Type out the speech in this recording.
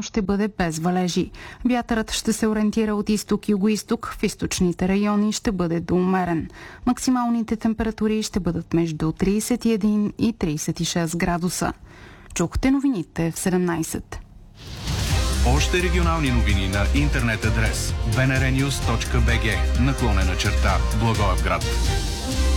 ще бъде без валежи. Вятърът ще се ориентира от изток-югоизток, в източните райони ще бъде до умерен. Максималните температури ще бъдат между 31 и 36 градуса. Чухте новините в 17. Още регионални новини на интернет адрес bnrnews.bg /Благоевград.